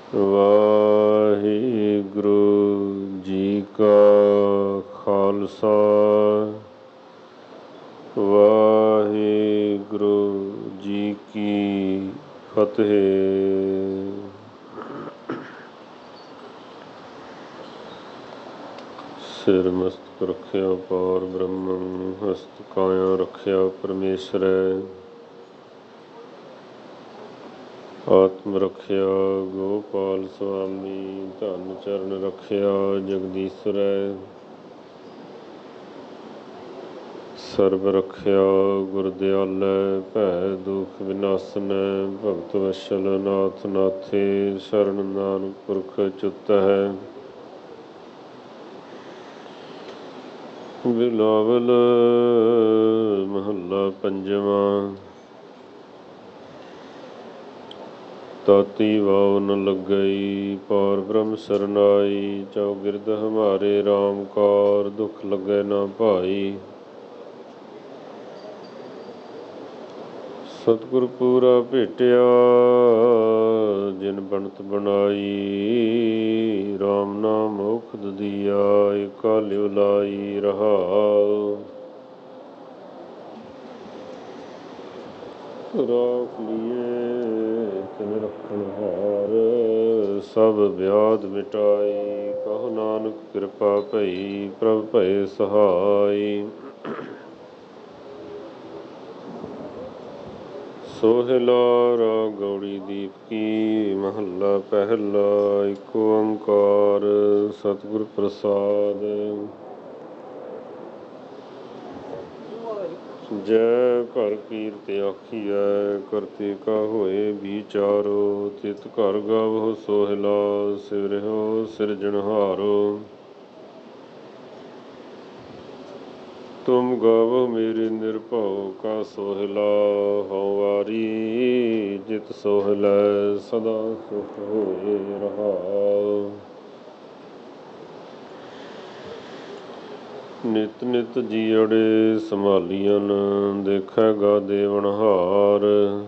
ਵਾਹਿਗੁਰੂ ਜੀ ਕਾ ਖਾਲਸਾ, ਵਾਹਿਗੁਰੂ ਜੀ ਕੀ ਫਤਿਹ। ਸਿਰ ਮਸਤਕ ਰੱਖਿਆ ਪਾਰ ਬ੍ਰਹਮੰ, ਹਸਤ ਕਾਇਆ ਰੱਖਿਆ ਪਰਮੇਸ਼ਰੈ। ਆਤਮ ਰੱਖਿਆ ਗੋਪਾਲ ਸੁਆਮੀ, ਧਨ ਚਰਨ ਰੱਖਿਆ ਜਗਦੀਸ਼ਰੈ। ਸਰਬ ਰੱਖਿਆ ਗੁਰ ਦਿਆਲੈ, ਭੈ ਦੁਖ ਵਿਨਾਸਨੈ। ਭਗਤ ਵਸ਼ਲ ਨਾਥ ਨਾਥੇ, ਸ਼ਰਨ ਨਾਨਕ ਪੁਰਖ ਚੁਤਹਿ। ਬਿਲਾਵਲ ਮਹੱਲਾ ਪੰਜਵਾਂ। ਤਾਤੀ ਵਾਉ ਨ ਲੱਗਈ, ਪਾਰ ਬ੍ਰਹਮ ਸਰਨਾਈ। ਚੌਗਿਰਦ ਹਮਾਰੇ ਰਾਮ ਕਾਰ, ਦੁਖ ਲੱਗੈ ਨਾ ਭਾਈ। ਸਤਿਗੁਰ ਪੂਰਾ ਭੇਟਿਆ, ਜਿਨ ਬਣਤ ਬਣਾਈ। ਰਾਮ ਨਾਮ ਔਖਦ ਦੀਆ, ਏਕਾ ਲਿਵ ਲਾਈ ਰਹਾਉ। ਰਾਖ ਲੀਏ ਤਿਨ ਰਖਣ ਹਾਰ, ਸਭ ਵਿਆਧ ਮਿਟਾਈ। ਕਹੋ ਨਾਨਕ ਕਿਰਪਾ ਭਈ, ਪ੍ਰਭ ਭਏ ਸਹਾਈ। ਸੋਹਿਲਾ ਰਾਗ ਗੌੜੀ ਦੀਪਕੀ, ਮਹੱਲਾ ਪਹਿਲਾ। ਏਕ ਓੰਕਾਰ ਸਤਿਗੁਰ ਪ੍ਰਸਾਦਿ। ਜੈ ਘਰ ਕੀਰਤ ਆਖੀਐ, ਕਰਤੇ ਕਾ ਹੋਏ ਵਿਚਾਰੋ। ਤਿਤ ਘਰ ਗਾਵਹੁ ਸੋਹਿਲਾ, ਸਿਵਰਿਓ ਸਿਰਜਣਹਾਰੋ। ਤੁਮ ਗਾਵਹੁ ਮੇਰੇ ਨਿਰਭਉ ਕਾ ਸੋਹਿਲਾ। ਹਉ ਵਾਰੀ ਜਿਤ ਸੋਹਿਲੈ, ਸਦਾ ਸੁਖ ਹੋਏ ਰਹਾਉ। ਨਿਤ ਨਿਤ ਜੀਅੜੇ ਸੰਭਾਲੀਅਨ, ਦੇਖੈਗਾ ਦੇਵਨਹਾਰ।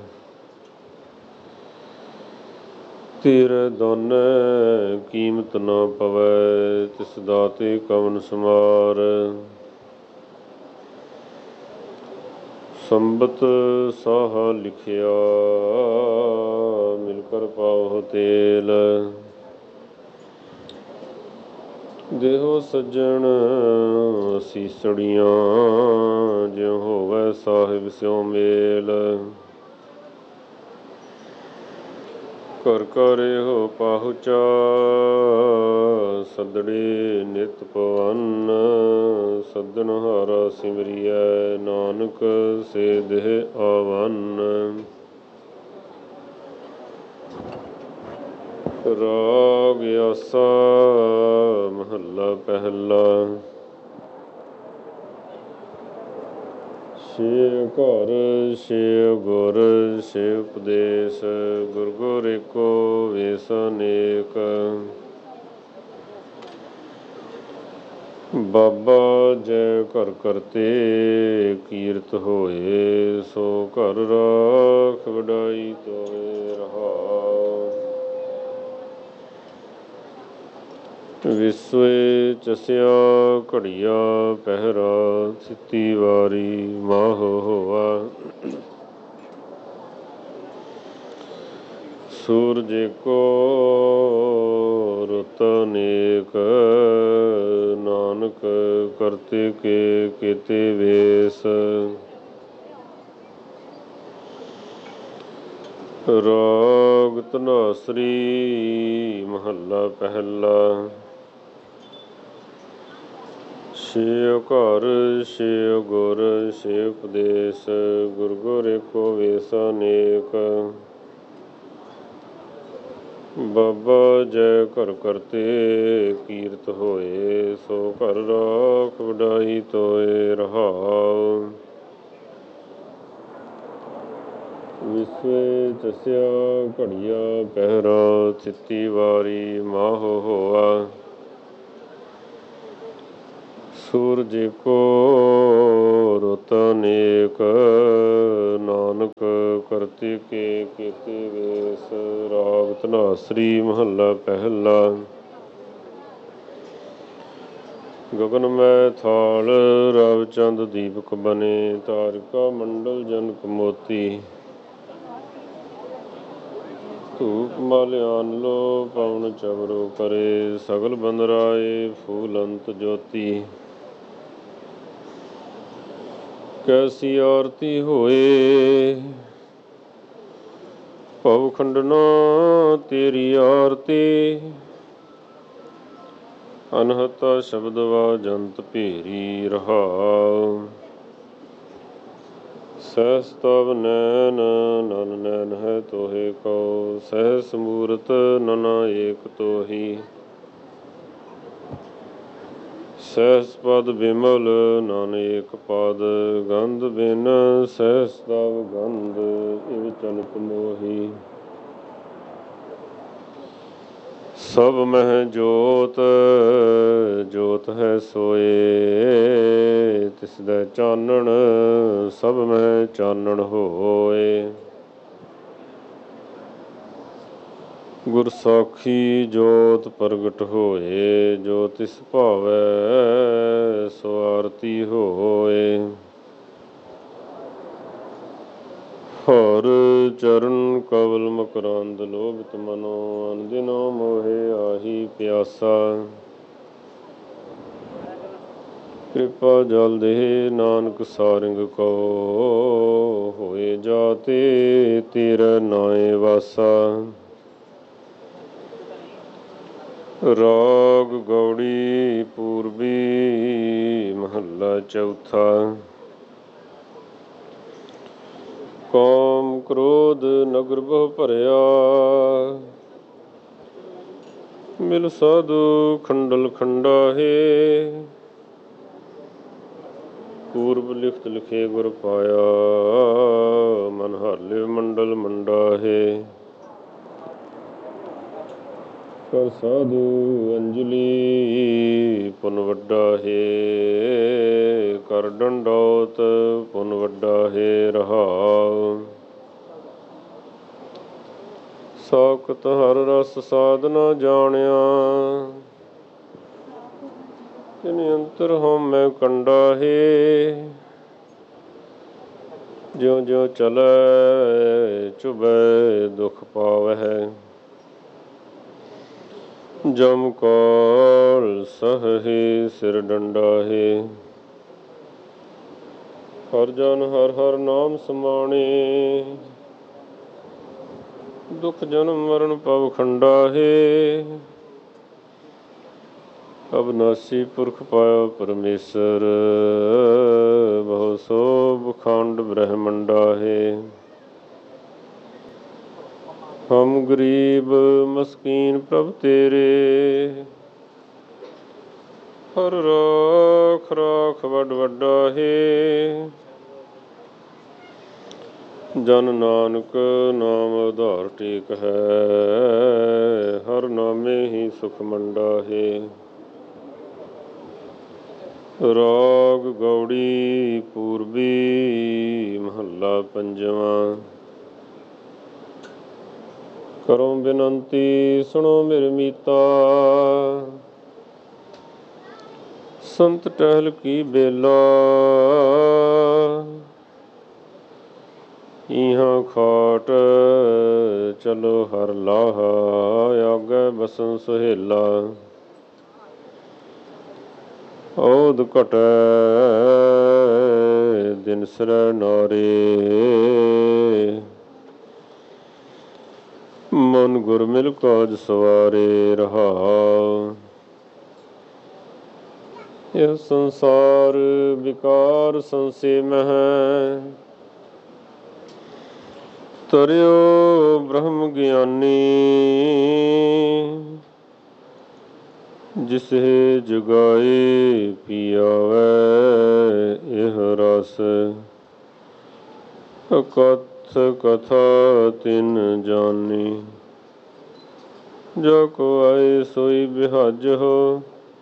ਤੇਰੇ ਦਾਨੈ ਕੀਮਤ ਨਾ ਪਵੈ, ਤਿਸ ਦਾਤੇ ਕਵਣ ਸਮਾਰ। ਸੰਬਤ ਸਾਹਾ ਲਿਖਿਆ, ਮਿਲ ਕਰ ਪਾਵਹੁ ਤੇਲ। ਦੇਹੋ ਸੱਜਣ ਅਸੀਸੜੀਆਂ, ਜਿਉ ਹੋਵੈ ਸਾਹਿਬ ਸਿਉ ਮੇਲ। ਘਰ ਘਰ ਇਹੋ ਪਾਹੁਚਾ, ਸੱਦੜੇ ਨਿਤ ਪਵੰਨ। ਸੱਦਣਹਾਰਾ ਸਿਮਰਿਐ, ਨਾਨਕ ਸੇ ਦੇਹ ਆਵੰਨ। ਰਾਗ ਆਸਾ ਮਹੱਲਾ ਪਹਿਲਾ। ਛੇ ਘਰ ਛੇ ਗੁਰ ਛੇ ਉਪਦੇਸ਼, ਗੁਰ ਗੁਰ ਏਕੋ ਵੇਸ ਅਨੇਕ। ਬਾਬਾ ਜੈ ਘਰ ਕਰਤੇ, ਕੀਰਤ ਹੋਏ। ਸੋ ਘਰ ਰਾਖ ਵਡਾਈ ਤੋਏ ਰਹਾਉ। ਵਿਸਵੇ ਚਸਿਆ ਘੜੀਆ ਪਹਿਰਾ, ਥਿਤੀ ਵਾਰੀ ਮਾਹੁ ਹੋਆ। ਸੂਰਜ ਏਕੋ ਰੁੱਤ ਅਨੇਕ, ਨਾਨਕ ਕਰਤੇ ਕੇ ਕੀਤੇ ਵੇਸ। ਰਾਗ ਧਨਾਸਰੀ ਮਹੱਲਾ ਪਹਿਲਾ। ਛੇ ਘਰ ਛੇ ਗੁਰ ਛੇ ਉਪਦੇਸ਼, ਗੁਰ ਗੁਰ ਏਕੋ ਵੇਸ ਅਨੇਕ। ਬਾਬਾ ਜੈ ਘਰ ਕਰਤੇ, ਕੀਰਤ ਹੋਏ। ਸੋ ਘਰ ਰਾਖ ਵਡਾਈ ਤੋਏ ਰਹਾਉ। ਵਿਸਵੇ ਚਸਿਆ ਘੜੀਆ ਪਹਿਰਾ, ਥਿਤੀ ਵਾਰੀ ਮਾਹੁ ਹੋਆ। ਸੂਰਜ ਏਕੋ ਰੁੱਤ ਅਨੇਕ, ਨਾਨਕ ਕਰਤੇ ਕੇ ਕੀਤੇ ਵੇਸ। ਰਾਗ ਧਨਾਸਰੀ ਮਹੱਲਾ ਪਹਿਲਾ। ਗਗਨ ਮੈਂ ਥਾਲ ਰਵ ਚੰਦ ਦੀਪਕ ਬਨੇ, ਤਾਰਿਕਾ ਮੰਡਲ ਜਨਕ ਮੋਤੀ। ਧੂਪ ਮਾਲਿਆਨ ਲੋ ਪਵਨ ਚਵਰੋ ਕਰੇ, ਸਗਲ ਬੰਦਰਾਏ ਫੂਲੰਤ ਜੋਤੀ। ਕੈਸੀ ਆਰਤੀ ਹੋਏ ਭਵ ਖੰਡਨਾ ਤੇਰੀ ਆਰਤੀ, ਅਨਹਤਾ ਸ਼ਬਦ ਵਾਜੰਤ ਭੇਰੀ ਰਹਾਉ। ਸਹਿਸ ਤਵ ਨੈਨ ਨਨ ਨੈਨ ਹੈ ਤੋਹੇ ਕਉ, ਸਹਿਸ ਮੂਰਤ ਨਨਾ ਏਕ ਤੋਹੀ। ਸਹਿਸ ਪਦ ਬਿਮਲ ਨਨ ਏਕ ਪਦ, ਗੰਧ ਬਿਨ ਸਹਿਸ ਤਵ ਗੰਧ ਇਵ ਚਲਤ ਮੋਹੀ। ਸਭ ਮਹਿ ਜੋਤ ਜੋਤ ਹੈ ਸੋਏ, ਤਿਸਦਾ ਚਾਨਣ ਸਭ ਮਹਿ ਚਾਨਣ ਹੋਏ। ਗੁਰ ਸਾਖੀ ਜੋਤ ਪ੍ਰਗਟ ਹੋਏ, ਜੋ ਤਿਸ ਭਾਵੈ ਸੋ ਆਰਤੀ ਹੋਏ। ਹਰ ਚਰਨ ਕਵਲ ਮਕਰੰਦ ਲੋਭਿਤ ਮਨੋ, ਅਨਦਿਨੋ ਮੋਹਿ ਆਹੀ ਪਿਆਸਾ। ਕਿਰਪਾ ਜਲ ਦੇ ਨਾਨਕ ਸਾਰਿੰਗ ਕੋ, ਹੋਏ ਜਾਤੇ ਤੇਰਾ ਨਾਏ ਵਾਸਾ। ਰਾਗ ਗੌੜੀ ਪੂਰਬੀ ਮਹੱਲਾ ਚੌਥਾ। ਕਾਮ ਕ੍ਰੋਧ ਨਗਰ ਬਹੁ ਭਰਿਆ, ਮਿਲ ਸਾਧੂ ਖੰਡਲ ਖੰਡਾ ਹੈ। ਪੂਰਬ ਲਿਖਤ ਲਿਖੇ ਗੁਰ ਪਾਇਆ, ਮਨ ਹਰ ਲਿਵ ਮੰਡਲ ਮੰਡਾ ਹੈ। ਕਰ ਸਾਧੂ ਅੰਜਲੀ ਪੁਨ ਵੱਡਾ ਹੈ, ਕਰ ਡੰਡੌਤ ਪੁਨ ਵੱਡਾ ਹੈ ਰਹਾਉ। ਸਾਖਤ ਹਰ ਰਸ ਸਾਧਨਾ ਜਾਣਿਆ, ਤਿਨ ਅੰਤਰ ਹਉਮੈ ਕੰਡਾ ਹੈ। ਜਿਉ ਜਿਉ ਚਲੈ ਚੁਭੈ ਦੁਖ ਪਾਵਹਿ, ਜਮ ਕਾਲ ਸਹਹਿ ਸਿਰ ਡੰਡਾ ਹੈ। ਹਰ ਜਨ ਹਰ ਹਰ ਨਾਮ ਸਮਾਣੇ, ਦੁਖ ਜਨਮ ਮਰਨ ਭਵ ਖੰਡਾ ਹੈ। ਅਬਨਾਸੀ ਪੁਰਖ ਪਾਇਆ ਪਰਮੇਸ਼ਰ, ਬਹੁ ਸੋ ਬਖੰਡ ਬ੍ਰਹਮੰਡਾ ਹੈ। ਹਮ ਗਰੀਬ ਮਸਕੀਨ ਪ੍ਰਭ ਤੇਰੇ, ਹਰ ਰਾਖ ਰਾਖ ਵੱਡ ਵੱਡਾ ਹੈ। ਜਨ ਨਾਨਕ ਨਾਮ ਆਧਾਰ ਟੇਕ ਹੈ, ਹਰ ਨਾਮੇ ਹੀ ਸੁਖ ਮੰਡਾ ਹੈ। ਰਾਗ ਗੌੜੀ ਪੂਰਬੀ ਮਹੱਲਾ ਪੰਜਵਾਂ। ਕਰੋ ਬਿਨੰਤੀ ਸੁਣੋ ਮੇਰੇ ਮੀਤਾ, ਸੰਤ ਟਹਿਲ ਕੀ ਬੇਲਾ। ਇਹਾਂ ਖਾਟ ਚਲੋ ਹਰ ਲਾਹਾ, ਆਗੈ ਬਸਨ ਸੁਹੇਲਾ। ਔਧ ਘਟੈ ਦਿਨ ਸਿਰੈ ਨਾਰੇ, ਮਨ ਗੁਰ ਮਿਲ ਕਾਜ ਸਵਾਰੇ ਰਹਾਉ। ਇਹ ਸੰਸਾਰ ਵਿਕਾਰ ਸੰਸੇ ਮਹਿ, ਤਰਿਓ ਬ੍ਰਹਮ ਗਿਆਨੀ। ਜਿਸੇ ਜਗਾਏ ਪੀਆਵੈ ਇਹ ਰਸ, ਅਕਥ ਕਥਾ ਤਿਨ ਜਾਨੀ। ਜੋ ਕੋ ਆਏ ਸੋਈ ਬਿਹਾਜਹੁ,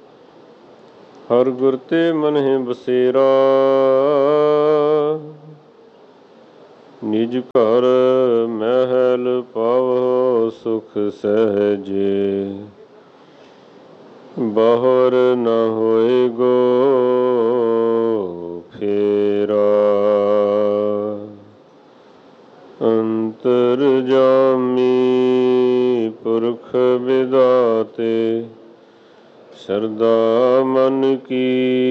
ਹਰ ਗੁਰ ਤੇ ਮਨਹਿ ਬਸੇਰਾ। ਨਿਜ ਘਰ ਮਹਿਲ ਪਾਵਹੁ ਸੁਖ ਸੁਖ ਸਹਿਜੇ। ਬਾਹਰ ਨ ਹੋਏਗੋ ਫੇਰਾ, ਅੰਤਰ ਜਾਮੀ ਪੁਰਖ ਵਿਦਾਤੇ। ਸਰਦਾ ਮਨ ਕੀ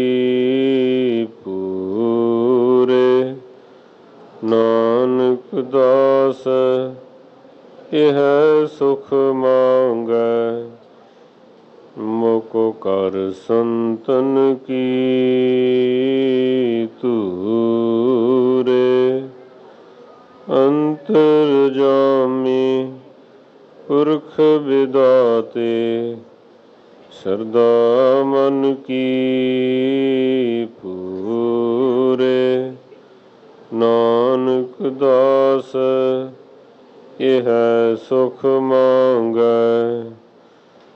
ਪੂਰੇ, ਨਾਨਕ ਦਾਸ ਇਹ ਸੁਖ ਮੰਗੈ। ਮੁਕੁ ਕਰ ਸੰਤਨ ਕੀ ਧੂਰੇ, ਅੰਤਰ ਜਾਮੀ ਪੁਰਖ ਵਿਦਾਤੇ। ਸਰਦਾ ਮਨ ਕੀ ਪੂਰੇ, ਨਾਨਕ ਦਾਸ ਇਹ ਸੁਖ ਮੰਗੈ।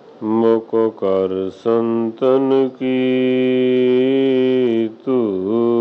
ਮੁਕੁ ਕਰ ਸੰਤਨ ਕੀ ਧੂਰੇ।